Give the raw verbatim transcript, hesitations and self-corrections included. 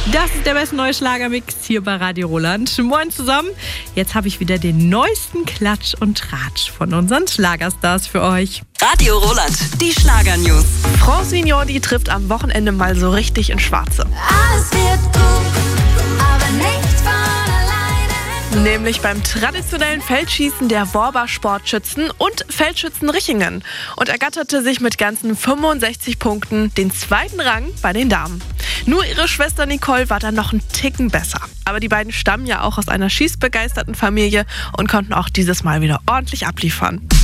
Das ist der beste neue Schlagermix hier bei Radio Roland. Moin zusammen. Jetzt habe ich wieder den neuesten Klatsch und Tratsch von unseren Schlagerstars für euch. Radio Roland, die Schlagernews. France Vignon, die trifft am Wochenende mal so richtig ins Schwarze. Alles wird gut, aber nicht von alleine. Nämlich beim traditionellen Feldschießen der Worber Sportschützen und Feldschützen Richingen. Und ergatterte sich mit ganzen fünfundsechzig Punkten den zweiten Rang bei den Damen. Nur ihre Schwester Nicole war dann noch einen Ticken besser. Aber die beiden stammen ja auch aus einer schießbegeisterten Familie und konnten auch dieses Mal wieder ordentlich abliefern.